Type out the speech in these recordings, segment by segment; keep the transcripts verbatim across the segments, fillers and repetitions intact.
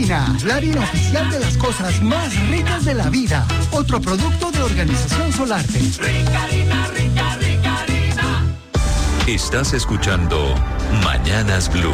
Harina, la harina oficial de las cosas más ricas de la vida. Otro producto de Organización Solarte. Rica harina, rica, rica harina. Estás escuchando Mañanas Blue.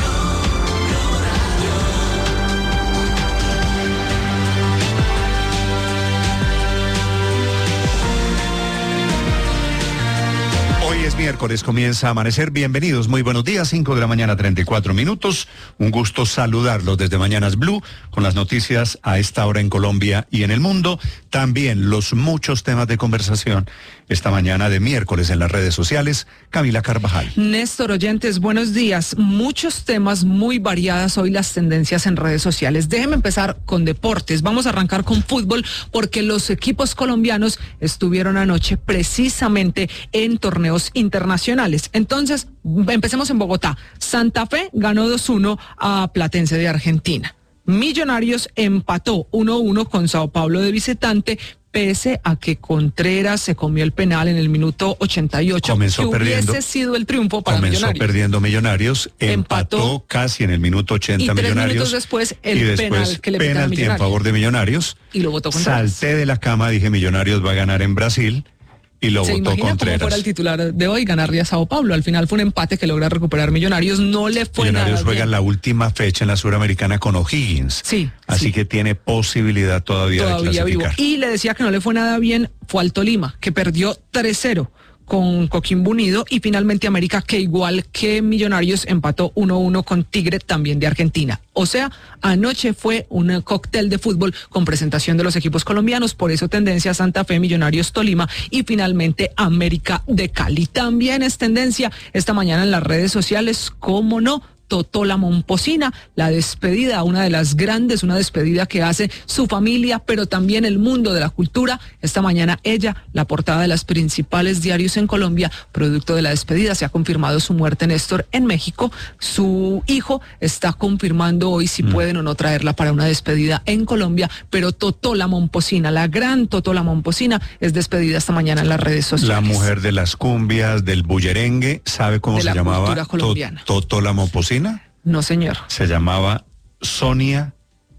Hoy es miércoles, comienza a amanecer. Bienvenidos, muy buenos días, cinco de la mañana, treinta y cuatro minutos. Un gusto saludarlos desde Mañanas Blue con las noticias a esta hora en Colombia y en el mundo. También los muchos temas de conversación esta mañana de miércoles en las redes sociales. Camila Carvajal. Néstor, oyentes, buenos días. Muchos temas muy variadas hoy las tendencias en redes sociales. Déjenme empezar con deportes. Vamos a arrancar con fútbol porque los equipos colombianos estuvieron anoche precisamente en torneos internacionales. Entonces, empecemos en Bogotá. Santa Fe ganó dos uno a Platense de Argentina. Millonarios empató uno uno con Sao Paulo de visitante, pese a que Contreras se comió el penal en el minuto ochenta y ocho. Comenzó que perdiendo. Hubiese sido el triunfo para Comenzó Millonarios. perdiendo Millonarios, empató, Empató casi en el minuto ochenta y tres Millonarios. minutos después el y después penal que le pitan a penalti en Millonarios. favor de Millonarios. Y lo votó Contreras. Salté de la cama, dije Millonarios va a ganar en Brasil. Y lo ¿Se votó imagina Contreras. cómo fuera el titular de hoy? Ganarle a Sao Paulo. Al final fue un empate que logra recuperar Millonarios. No le fue Millonarios nada juega bien. la última fecha en la Suramericana con O'Higgins. Sí. Así sí. que tiene posibilidad todavía, Todavía de vivo. clasificar. Y le decía que no le fue nada bien, fue al Tolima, que perdió tres cero con Coquimbo Unido, y finalmente América, que igual que Millonarios, empató uno uno con Tigre, también de Argentina. O sea, anoche fue un cóctel de fútbol con presentación de los equipos colombianos, por eso tendencia Santa Fe, Millonarios, Tolima y finalmente América de Cali. También es tendencia esta mañana en las redes sociales, cómo no, Totó la Momposina, la despedida, una de las grandes, una despedida que hace su familia, pero también el mundo de la cultura. Esta mañana ella, la portada de los principales diarios en Colombia, producto de la despedida, se ha confirmado su muerte, Néstor, en México. Su hijo está confirmando hoy si mm. pueden o no traerla para una despedida en Colombia, pero Totó la Momposina, la gran Totó la Momposina, es despedida esta mañana en las redes sociales. La mujer de las cumbias, del bullerengue, ¿sabe cómo de se la llamaba? cultura colombiana. Totó la Momposina. No, señor. Se llamaba Sonia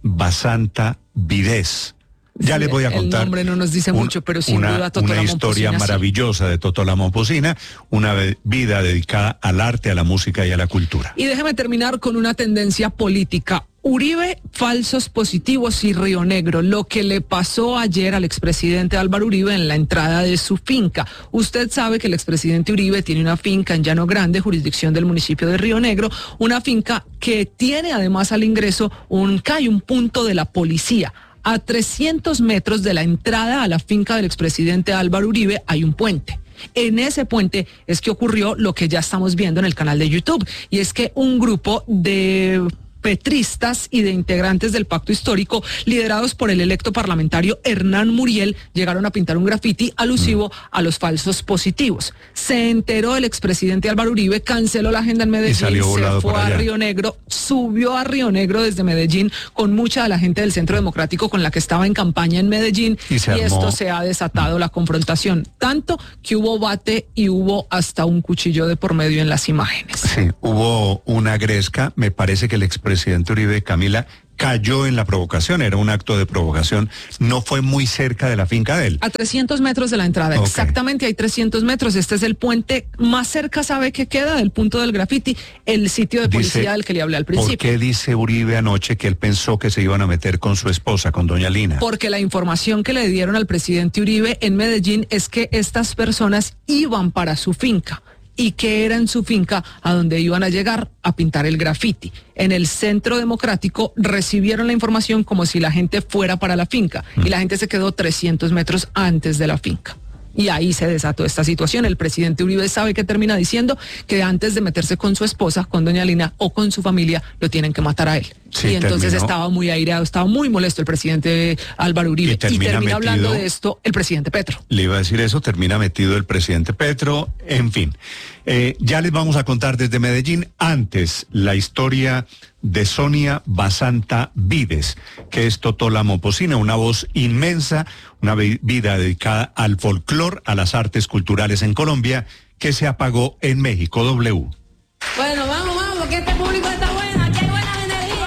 Basanta Vides. Ya Sí, les voy a contar. El nombre no nos dice un, mucho, pero sin una, duda Totó una la historia Momposina, maravillosa sí. de Totó la Momposina, una vida dedicada al arte, a la música y a la cultura. Y déjeme terminar con una tendencia política. Uribe, falsos positivos y Río Negro, lo que le pasó ayer al expresidente Álvaro Uribe en la entrada de su finca. Usted sabe que el expresidente Uribe tiene una finca en Llano Grande, jurisdicción del municipio de Río Negro, una finca que tiene además al ingreso un C A I, un punto de la policía. A trescientos metros de la entrada a la finca del expresidente Álvaro Uribe hay un puente. En ese puente es que ocurrió lo que ya estamos viendo en el canal de YouTube, y es que un grupo de petristas y de integrantes del pacto histórico, liderados por el electo parlamentario Hernán Muriel, llegaron a pintar un grafiti alusivo mm. a los falsos positivos. Se enteró el expresidente Álvaro Uribe, canceló la agenda en Medellín, se fue a Río Negro, subió a Río Negro desde Medellín con mucha de la gente del Centro Democrático con la que estaba en campaña en Medellín, y, y esto se ha desatado la confrontación, tanto que hubo bate y hubo hasta un cuchillo de por medio en las imágenes. Sí, hubo una gresca, me parece que el expresidente presidente Uribe, Camila, cayó en la provocación, era un acto de provocación, no fue muy cerca de la finca de él. A trescientos metros de la entrada, okay. Exactamente, hay trescientos metros, este es el puente más cerca, ¿sabe qué queda del punto del grafiti? El sitio de policía dice, del que le hablé al principio. ¿Por qué dice Uribe anoche que él pensó que se iban a meter con su esposa, con doña Lina? Porque la información que le dieron al presidente Uribe en Medellín es que estas personas iban para su finca, y que era en su finca a donde iban a llegar a pintar el grafiti. En el Centro Democrático recibieron la información como si la gente fuera para la finca, mm. y la gente se quedó trescientos metros antes de la finca. Y ahí se desató esta situación. El presidente Uribe sabe que termina diciendo que antes de meterse con su esposa, con doña Lina o con su familia, lo tienen que matar a él. Sí, y entonces terminó. Estaba muy aireado, estaba muy molesto el presidente Álvaro Uribe. Y termina, y termina metido, hablando de esto el presidente Petro. Le iba a decir eso, termina metido el presidente Petro, en fin. Eh, ya les vamos a contar desde Medellín, antes, la historia de Sonia Basanta Vides, que es Totó la Momposina, una voz inmensa, una vida dedicada al folclor, a las artes culturales en Colombia, que se apagó en México. W. Bueno, vamos, vamos, que este público está bueno, aquí hay buenas energías.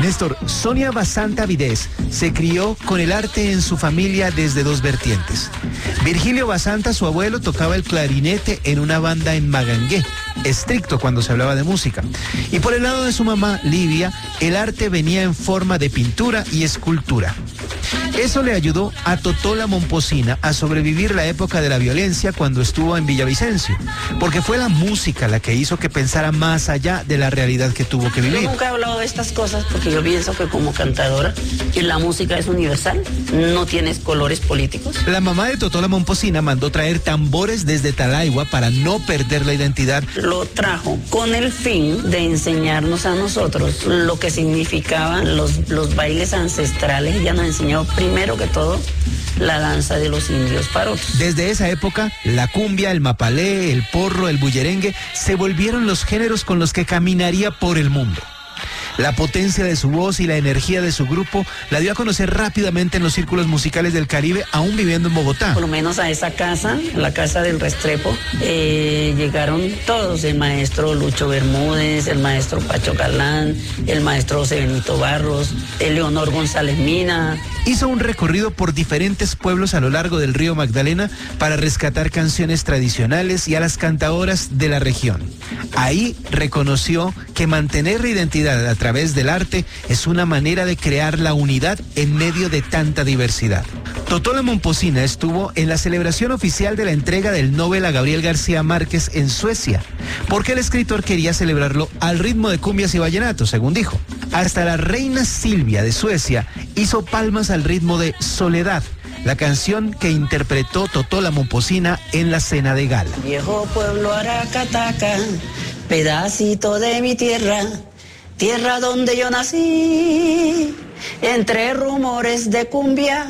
Néstor, Sonia Basanta Vides se crió con el arte en su familia desde dos vertientes. Virgilio Basanta, su abuelo, tocaba el clarinete en una banda en Magangué, estricto cuando se hablaba de música. Y por el lado de su mamá, Livia, el arte venía en forma de pintura y escultura. Eso le ayudó a Totó la Momposina a sobrevivir la época de la violencia cuando estuvo en Villavicencio, porque fue la música la que hizo que pensara más allá de la realidad que tuvo que vivir. Yo nunca he hablado de estas cosas porque yo pienso que como cantadora que la música es universal, no tienes colores políticos. La mamá de Totó la Momposina mandó traer tambores desde Talaigua para no perder la identidad. Lo trajo con el fin de enseñarnos a nosotros lo que significaban los, los bailes ancestrales. Ella nos enseñó primero que todo la danza de los indios parotos. Desde esa época, la cumbia, el mapalé, el porro, el bullerengue se volvieron los géneros con los que caminaría por el mundo. La potencia de su voz y la energía de su grupo la dio a conocer rápidamente en los círculos musicales del Caribe, aún viviendo en Bogotá. Por lo menos a esa casa, la casa del Restrepo, eh, llegaron todos, el maestro Lucho Bermúdez, el maestro Pacho Galán, el maestro José Benito Barros, el Leonor González Mina. Hizo un recorrido por diferentes pueblos a lo largo del río Magdalena para rescatar canciones tradicionales y a las cantadoras de la región. Ahí reconoció que mantener la identidad a través del arte es una manera de crear la unidad en medio de tanta diversidad. Totó la Momposina estuvo en la celebración oficial de la entrega del Nobel a Gabriel García Márquez en Suecia, porque el escritor quería celebrarlo al ritmo de cumbias y vallenatos, según dijo. Hasta la reina Silvia de Suecia hizo palmas al ritmo de Soledad, la canción que interpretó Totó la Momposina en la cena de gala. Viejo pueblo Aracataca, pedacito de mi tierra, tierra donde yo nací, entre rumores de cumbia,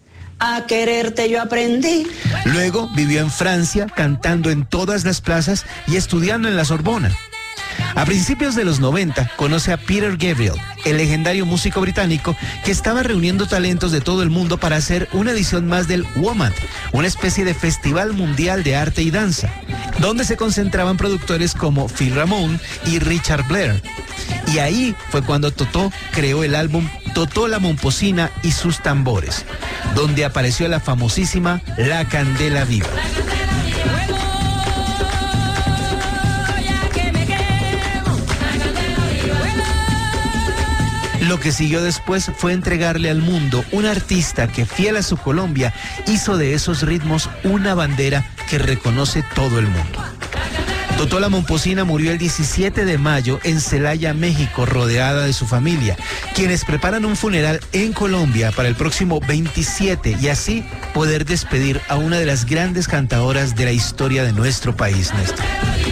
a quererte yo aprendí. Luego vivió en Francia, cantando en todas las plazas y estudiando en la Sorbona. A principios de los noventa conoce a Peter Gabriel, el legendario músico británico que estaba reuniendo talentos de todo el mundo para hacer una edición más del WOMAD, una especie de festival mundial de arte y danza, donde se concentraban productores como Phil Ramone y Richard Blair. Y ahí fue cuando Totó creó el álbum Totó la Momposina y sus tambores, donde apareció la famosísima La Candela Viva. Lo que siguió después fue entregarle al mundo un artista que, fiel a su Colombia, hizo de esos ritmos una bandera que reconoce todo el mundo. Totó la Momposina murió el diecisiete de mayo en Celaya, México, rodeada de su familia, quienes preparan un funeral en Colombia para el próximo veintisiete y así poder despedir a una de las grandes cantadoras de la historia de nuestro país, Néstor.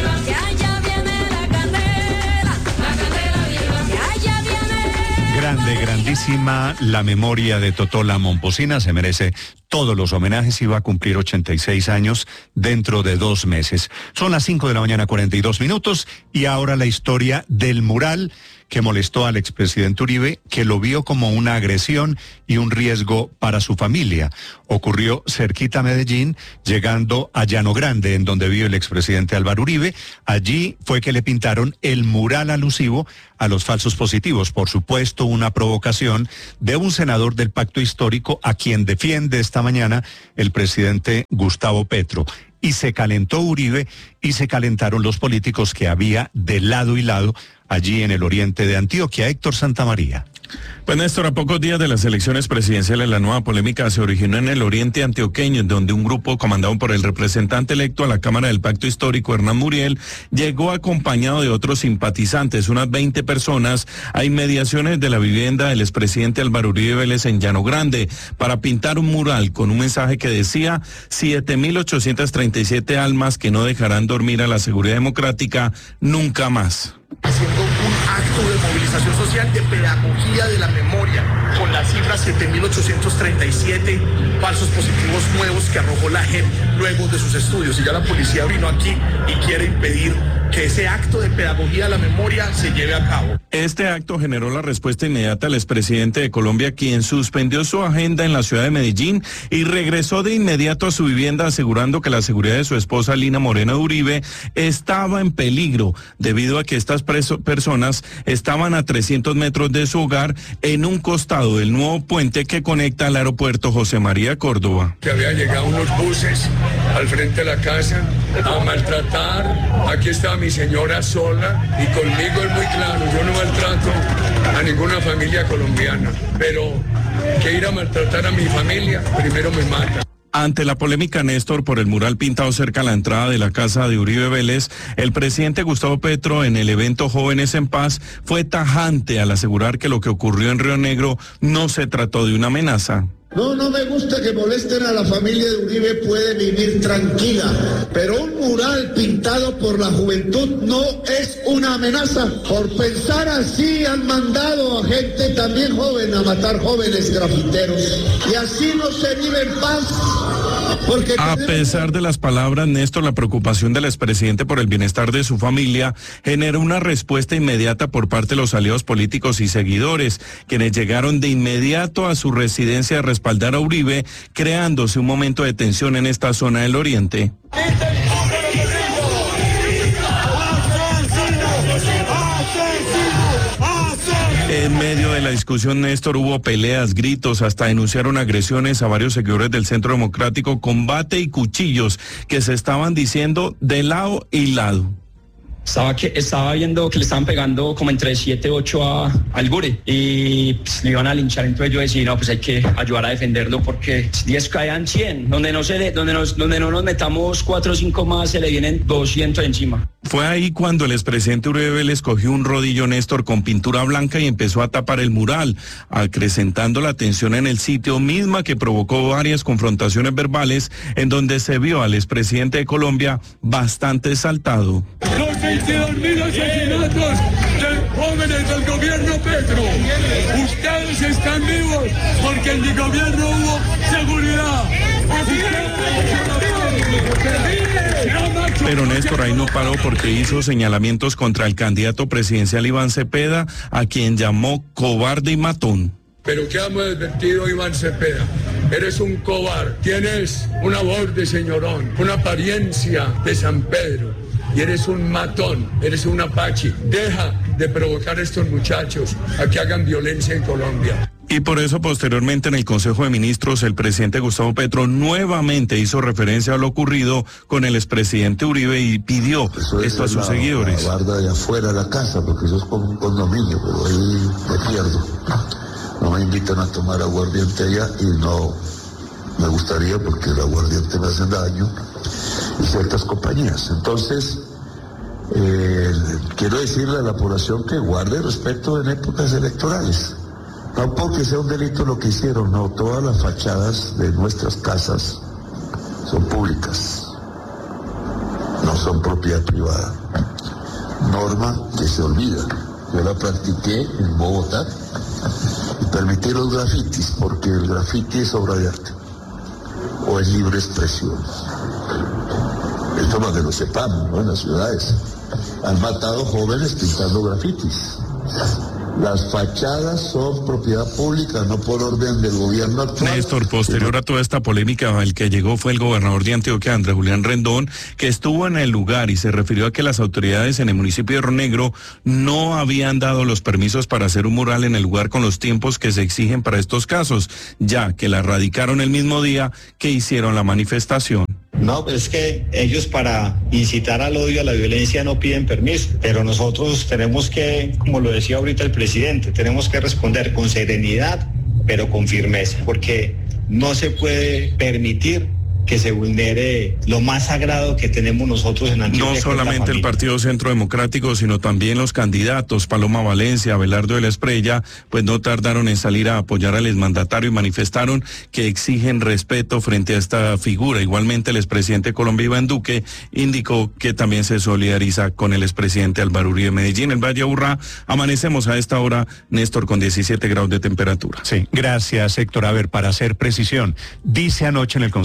Grande, grandísima la memoria de Totó la Momposina, se merece todos los homenajes y va a cumplir ochenta y seis años dentro de dos meses. Son las cinco de la mañana, cuarenta y dos minutos, y ahora la historia del mural que molestó al expresidente Uribe, que lo vio como una agresión y un riesgo para su familia. Ocurrió cerquita a Medellín, llegando a Llano Grande, en donde vive el expresidente Álvaro Uribe. Allí fue que le pintaron el mural alusivo a los falsos positivos. Por supuesto, una provocación de un senador del Pacto Histórico a quien defiende esta mañana el presidente Gustavo Petro. Y se calentó Uribe y se calentaron los políticos que había de lado y lado allí en el oriente de Antioquia. Héctor Santamaría. Pues Néstor, a pocos días de las elecciones presidenciales, la nueva polémica se originó en el oriente antioqueño, donde un grupo comandado por el representante electo a la Cámara del Pacto Histórico, Hernán Muriel, llegó acompañado de otros simpatizantes, unas veinte personas, a inmediaciones de la vivienda del expresidente Álvaro Uribe Vélez en Llano Grande, para pintar un mural con un mensaje que decía siete mil ochocientas treinta y siete almas que no dejarán dormir a la seguridad democrática nunca más. Haciendo un acto de movilización social, de pedagogía de la memoria, con la cifra siete mil ochocientos treinta y siete falsos positivos nuevos que arrojó la J E P luego de sus estudios. Y ya la policía vino aquí y quiere impedir que ese acto de pedagogía de la memoria se lleve a cabo. Este acto generó la respuesta inmediata al expresidente de Colombia, quien suspendió su agenda en la ciudad de Medellín y regresó de inmediato a su vivienda, asegurando que la seguridad de su esposa Lina Moreno de Uribe estaba en peligro debido a que estas preso- personas estaban a trescientos metros de su hogar en un costado del nuevo puente que conecta al aeropuerto José María Córdoba. Que había llegado unos buses al frente de la casa a maltratar. Aquí estaba mi señora sola y conmigo es muy claro, yo no maltrato a ninguna familia colombiana, pero que ir a maltratar a mi familia primero me mata. Ante la polémica, Néstor, por el mural pintado cerca a la entrada de la casa de Uribe Vélez, el presidente Gustavo Petro en el evento Jóvenes en Paz fue tajante al asegurar que lo que ocurrió en Río Negro no se trató de una amenaza. No, no me gusta que molesten a la familia de Uribe, puede vivir tranquila, pero un mural pintado por la juventud no es una amenaza. Por pensar así han mandado a gente también joven a matar jóvenes grafiteros y así no se vive en paz. Porque a pesar de las palabras, Néstor, la preocupación del expresidente por el bienestar de su familia generó una respuesta inmediata por parte de los aliados políticos y seguidores, quienes llegaron de inmediato a su residencia a respaldar a Uribe, creándose un momento de tensión en esta zona del oriente. En medio de la discusión, Néstor, hubo peleas, gritos, hasta denunciaron agresiones a varios seguidores del Centro Democrático, combate y cuchillos que se estaban diciendo de lado y lado. Estaba, que, estaba viendo que le estaban pegando como entre siete y ocho a, al Gure y pues, le iban a linchar, entonces yo decía, no, pues hay que ayudar a defenderlo porque diez caían cien, donde no, se le, donde, nos, donde no nos metamos cuatro o cinco más se le vienen doscientos encima. Fue ahí cuando el expresidente Uribe Vélez cogió un rodillo, Néstor, con pintura blanca y empezó a tapar el mural, acrecentando la tensión en el sitio, misma que provocó varias confrontaciones verbales en donde se vio al expresidente de Colombia bastante exaltado. Los veintidós mil asesinatos de jóvenes del gobierno Petro. Ustedes están vivos porque en mi gobierno hubo seguridad. Pero Néstor ahí no paró porque hizo señalamientos contra el candidato presidencial Iván Cepeda, a quien llamó cobarde y matón. Pero ¿qué hemos advertido, Iván Cepeda? Eres un cobarde, tienes una voz de señorón, una apariencia de San Pedro, y eres un matón, eres un apache. Deja de provocar a estos muchachos a que hagan violencia en Colombia. Y por eso, posteriormente, en el Consejo de Ministros, el presidente Gustavo Petro nuevamente hizo referencia a lo ocurrido con el expresidente Uribe y pidió eso esto a sus la, seguidores. La barda de afuera de la casa, porque eso es como un condominio, pero ahí me pierdo. No me invitan a tomar aguardiente allá y no me gustaría porque el aguardiente me hace daño y ciertas compañías. Entonces, eh, quiero decirle a la población que guarde respeto en épocas electorales. No porque sea un delito lo que hicieron, no, todas las fachadas de nuestras casas son públicas, no son propiedad privada. Norma que se olvida. Yo la practiqué en Bogotá y permití los grafitis, porque el grafiti es obra de arte o es libre expresión. Esto para que lo sepamos, ¿no? En las ciudades han matado jóvenes pintando grafitis. Las fachadas son propiedad pública, no por orden del gobierno actual. Néstor, posterior a toda esta polémica, el que llegó fue el gobernador de Antioquia, Andrés Julián Rendón, que estuvo en el lugar y se refirió a que las autoridades en el municipio de Río Negro no habían dado los permisos para hacer un mural en el lugar con los tiempos que se exigen para estos casos, ya que la radicaron el mismo día que hicieron la manifestación. No, pues es que ellos para incitar al odio, a la violencia no piden permiso, pero nosotros tenemos que, como lo decía ahorita el presidente, tenemos que responder con serenidad, pero con firmeza, porque no se puede permitir que se vulnere lo más sagrado que tenemos nosotros en Antioquia. No solamente el Partido Centro Democrático, sino también los candidatos, Paloma Valencia, Abelardo de la Espriella, pues no tardaron en salir a apoyar al exmandatario y manifestaron que exigen respeto frente a esta figura. Igualmente el expresidente de Colombia, Iván Duque, indicó que también se solidariza con el expresidente Álvaro Uribe. Medellín, el Valle Aburrá, amanecemos a esta hora, Néstor, con diecisiete grados de temperatura. Sí, gracias, Héctor. A ver, para hacer precisión, dice anoche en el Consejo de Ministros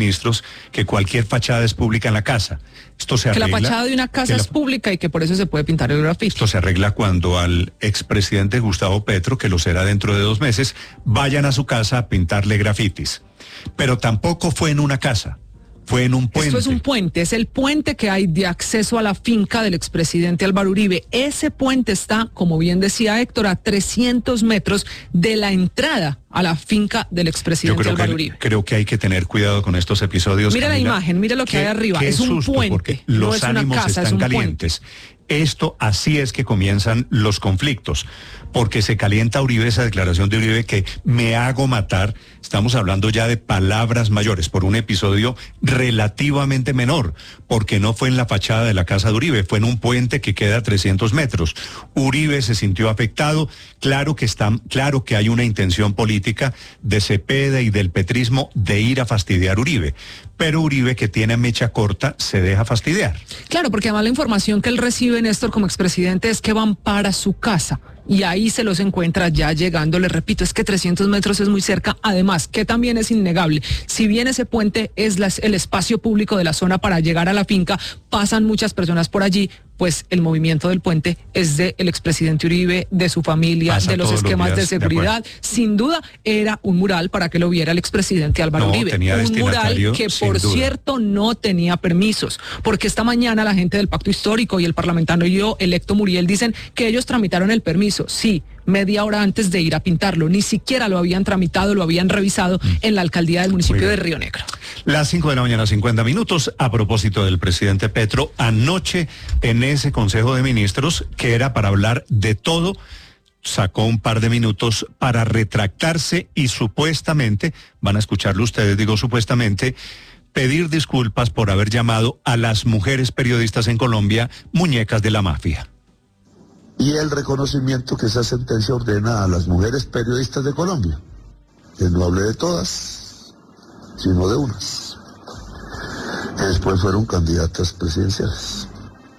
Ministros que cualquier fachada es pública en la casa. Esto se arregla. Que la fachada de una casa la, es pública y que por eso se puede pintar el grafiti. Esto se arregla cuando al expresidente Gustavo Petro, que lo será dentro de dos meses, vayan a su casa a pintarle grafitis. Pero tampoco fue en una casa. Fue en un puente. Esto es un puente, es el puente que hay de acceso a la finca del expresidente Álvaro Uribe. Ese puente está, como bien decía Héctor, a trescientos metros de la entrada a la finca del expresidente Yo creo Álvaro que, Uribe. Creo que hay que tener cuidado con estos episodios. Mira Camila. la imagen, mira lo que qué, hay arriba. Qué Es un susto, puente, porque no los es una ánimos casa, están es un calientes. Esto, así es que comienzan los conflictos, porque se calienta Uribe, esa declaración de Uribe que me hago matar. Estamos hablando ya de palabras mayores por un episodio relativamente menor, porque no fue en la fachada de la casa de Uribe, fue en un puente que queda a trescientos metros. Uribe se sintió afectado. Claro que está, claro que hay una intención política de Cepeda y del petrismo de ir a fastidiar a Uribe, pero Uribe, que tiene mecha corta, se deja fastidiar. Claro, porque además la información que él recibe, Néstor, como expresidente, es que van para su casa. Y ahí se los encuentra ya llegando. Les repito, es que trescientos metros es muy cerca. Además, que también es innegable, si bien ese puente es la, el espacio público de la zona para llegar a la finca, pasan muchas personas por allí, pues el movimiento del puente es del expresidente Uribe, de su familia, Pasa de los esquemas los de días, seguridad. de Sin duda era un mural para que lo viera el expresidente Álvaro No, Uribe. tenía Un mural destinatario, que, sin por duda. cierto, no tenía permisos, porque esta mañana la gente del Pacto Histórico y el parlamentario electo Muriel dicen que ellos tramitaron el permiso. Sí, media hora antes de ir a pintarlo. Ni siquiera lo habían tramitado, lo habían revisado mm. en la alcaldía del municipio de Río Negro. Las cinco de la mañana, cincuenta minutos, a propósito del presidente Petro, anoche en ese Consejo de Ministros, que era para hablar de todo, sacó un par de minutos para retractarse y supuestamente, van a escucharlo ustedes, digo supuestamente, pedir disculpas por haber llamado a las mujeres periodistas en Colombia muñecas de la mafia. Y el reconocimiento que esa sentencia ordena a las mujeres periodistas de Colombia, que no hablé de todas, sino de unas, que después fueron candidatas presidenciales.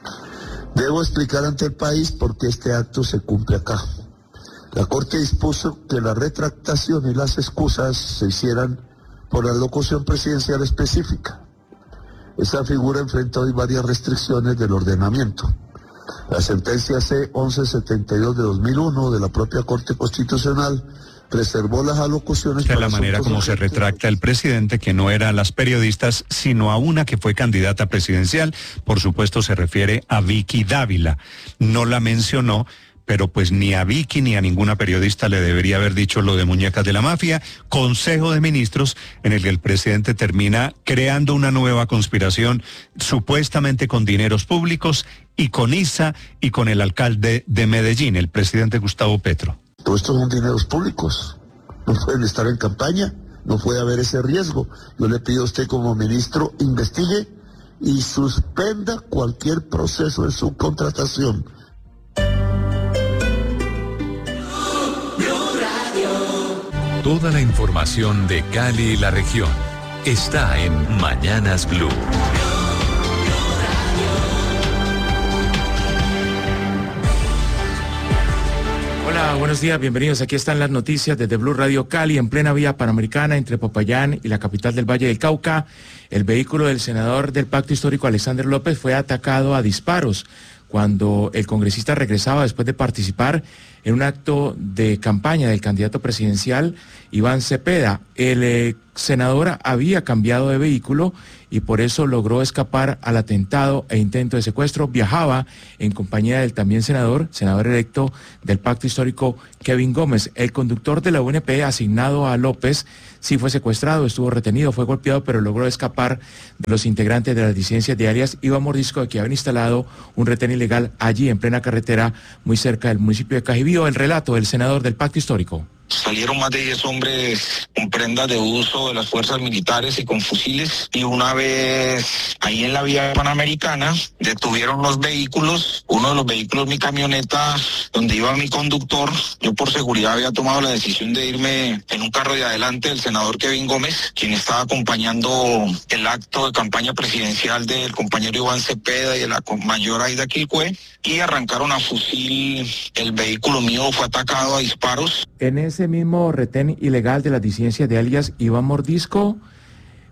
Debo explicar ante el país por qué este acto se cumple acá. La Corte dispuso que la retractación y las excusas se hicieran por la locución presidencial específica. Esa figura enfrenta hoy varias restricciones del ordenamiento. La sentencia C once setenta y dos de dos mil uno de la propia Corte Constitucional preservó las alocuciones. De la manera como se retracta el presidente, que no era a las periodistas, sino a una que fue candidata presidencial. Por supuesto se refiere a Vicky Dávila. No la mencionó, pero pues ni a Vicky ni a ninguna periodista le debería haber dicho lo de muñecas de la mafia. Consejo de Ministros en el que el presidente termina creando una nueva conspiración, supuestamente con dineros públicos, y con I S A y con el alcalde de Medellín, el presidente Gustavo Petro. Todo esto son dineros públicos, no pueden estar en campaña, no puede haber ese riesgo. Yo le pido a usted como ministro, investigue y suspenda cualquier proceso de subcontratación. Toda la información de Cali y la región está en Mañanas Blue. Hola, buenos días, bienvenidos. Aquí están las noticias desde Blue Radio Cali, en plena vía panamericana entre Popayán y la capital del Valle del Cauca. El vehículo del senador del Pacto Histórico, Alexander López, fue atacado a disparos cuando el congresista regresaba después de participar en un acto de campaña del candidato presidencial Iván Cepeda. El eh, senador había cambiado de vehículo y por eso logró escapar al atentado e intento de secuestro. Viajaba en compañía del también senador, senador electo del Pacto Histórico, Kevin Gómez. El conductor de la U N P asignado a López sí fue secuestrado, estuvo retenido, fue golpeado, pero logró escapar de los integrantes de las disidencias diarias. Iba mordisco de que habían instalado un retén ilegal allí en plena carretera, muy cerca del municipio de Cajibío. El relato del senador del Pacto Histórico. Salieron más de diez hombres con prendas de uso de las fuerzas militares y con fusiles, y una vez ahí en la vía panamericana detuvieron los vehículos. Uno de los vehículos, mi camioneta donde iba mi conductor. Yo por seguridad había tomado la decisión de irme en un carro de adelante del senador Kevin Gómez, quien estaba acompañando el acto de campaña presidencial del compañero Iván Cepeda y de la mayor Aida Quilcue, y arrancaron a fusil el vehículo mío, fue atacado a disparos. En ese mismo retén ilegal de las disidencias de alias Iván Mordisco,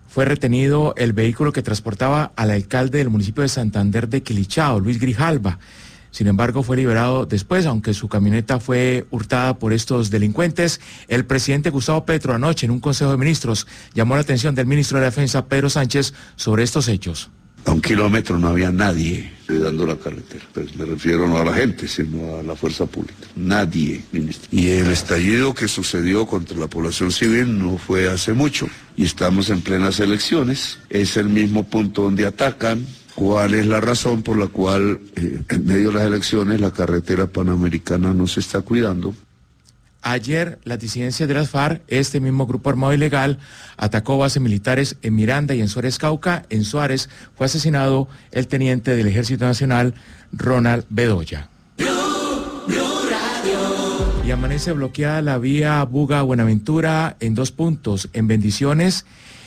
fue retenido el vehículo que transportaba al alcalde del municipio de Santander de Quilichao, Luis Grijalva. Sin embargo, fue liberado después, aunque su camioneta fue hurtada por estos delincuentes. El presidente Gustavo Petro anoche en un Consejo de Ministros llamó la atención del ministro de la Defensa, Pedro Sánchez, sobre estos hechos. A un kilómetro no había nadie cuidando la carretera. Pues me refiero no a la gente, sino a la fuerza pública. Nadie, ministro. Y el estallido que sucedió contra la población civil no fue hace mucho. Y estamos en plenas elecciones. Es el mismo punto donde atacan. ¿Cuál es la razón por la cual eh, en medio de las elecciones la carretera panamericana no se está cuidando? Ayer, las disidencias de las FARC, este mismo grupo armado ilegal, atacó bases militares en Miranda y en Suárez, Cauca. En Suárez fue asesinado el teniente del Ejército Nacional, Ronald Bedoya. Y amanece bloqueada la vía Buga-Buenaventura en dos puntos, en Bendiciones.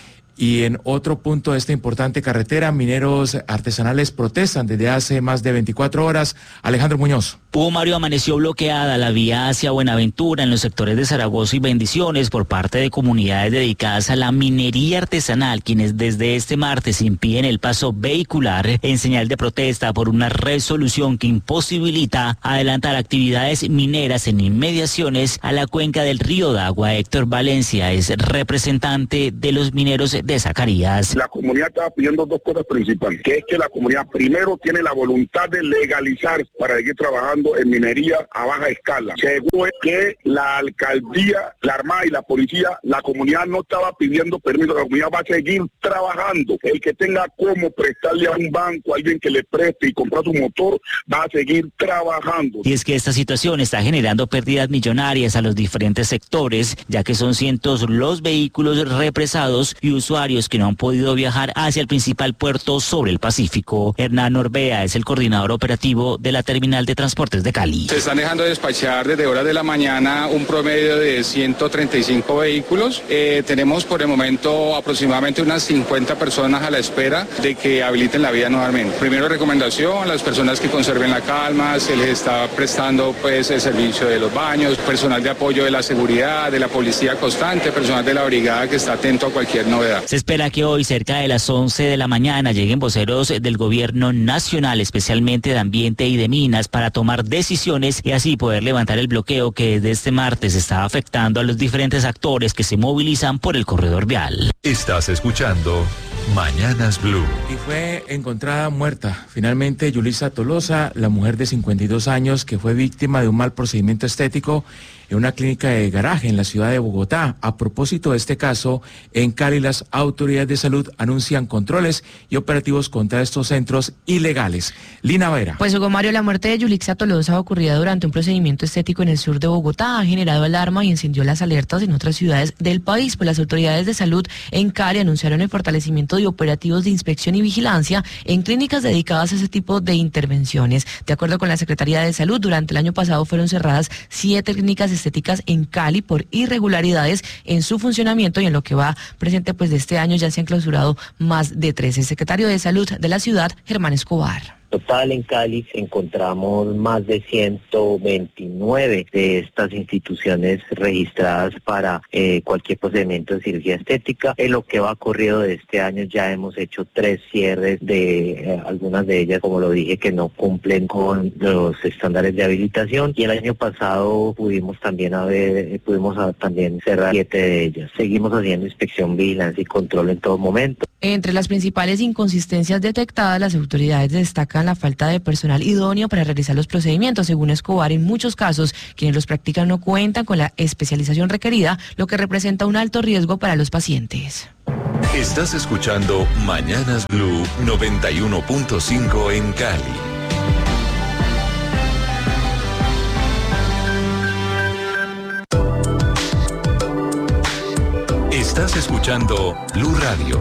Y en otro punto de esta importante carretera, mineros artesanales protestan desde hace más de veinticuatro horas. Alejandro Muñoz. Hugo Mario, amaneció bloqueada la vía hacia Buenaventura en los sectores de Zaragoza y Bendiciones por parte de comunidades dedicadas a la minería artesanal, quienes desde este martes impiden el paso vehicular en señal de protesta por una resolución que imposibilita adelantar actividades mineras en inmediaciones a la cuenca del río Dagua. Héctor Valencia es representante de los mineros de Zacarías. La comunidad estaba pidiendo dos cosas principales, que es que la comunidad primero tiene la voluntad de legalizar para seguir trabajando en minería a baja escala. Segundo es que la alcaldía, la armada y la policía, la comunidad no estaba pidiendo permiso, la comunidad va a seguir trabajando. El que tenga cómo prestarle a un banco, a alguien que le preste y comprar su motor, va a seguir trabajando. Y es que esta situación está generando pérdidas millonarias a los diferentes sectores, ya que son cientos los vehículos represados y usuarios que no han podido viajar hacia el principal puerto sobre el Pacífico. Hernán Orbea es el coordinador operativo de la terminal de transportes de Cali. Se están dejando de despachar desde horas de la mañana un promedio de ciento treinta y cinco vehículos. Eh, tenemos por el momento aproximadamente unas cincuenta personas a la espera de que habiliten la vía nuevamente. Primero, recomendación a las personas que conserven la calma, se les está prestando pues el servicio de los baños, personal de apoyo de la seguridad, de la policía constante, personal de la brigada que está atento a cualquier novedad. Se espera que hoy cerca de las once de la mañana lleguen voceros del gobierno nacional, especialmente de ambiente y de minas, para tomar decisiones y así poder levantar el bloqueo que desde este martes está afectando a los diferentes actores que se movilizan por el corredor vial. Estás escuchando Mañanas Blue. Y fue encontrada muerta finalmente Yulisa Tolosa, la mujer de cincuenta y dos años que fue víctima de un mal procedimiento estético en una clínica de garaje en la ciudad de Bogotá. A propósito de este caso, en Cali las autoridades de salud anuncian controles y operativos contra estos centros ilegales. Lina Vera. Pues Hugo Mario, la muerte de Yulisa Tolosa ocurrida durante un procedimiento estético en el sur de Bogotá ha generado alarma y encendió las alertas en otras ciudades del país, pues las autoridades de salud en Cali anunciaron el fortalecimiento de operativos de inspección y vigilancia en clínicas dedicadas a ese tipo de intervenciones. De acuerdo con la Secretaría de Salud, durante el año pasado fueron cerradas siete clínicas estéticas en Cali por irregularidades en su funcionamiento y en lo que va presente pues de este año ya se han clausurado más de trece. El secretario de Salud de la ciudad, Germán Escobar. Total, en Cali encontramos más de ciento veintinueve de estas instituciones registradas para eh, cualquier procedimiento de cirugía estética. En lo que va corrido de este año ya hemos hecho tres cierres de eh, algunas de ellas, como lo dije, que no cumplen con los estándares de habilitación. Y el año pasado pudimos también haber, eh, pudimos a, también cerrar siete de ellas. Seguimos haciendo inspección, vigilancia y control en todo momento. Entre las principales inconsistencias detectadas, las autoridades destacan la falta de personal idóneo para realizar los procedimientos. Según Escobar, en muchos casos, quienes los practican no cuentan con la especialización requerida, lo que representa un alto riesgo para los pacientes. Estás escuchando Mañanas Blue noventa y uno punto cinco en Cali. Estás escuchando Blue Radio.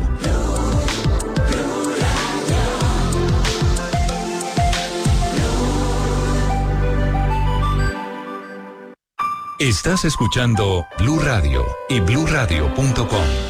Estás escuchando Blue Radio y blue radio punto com.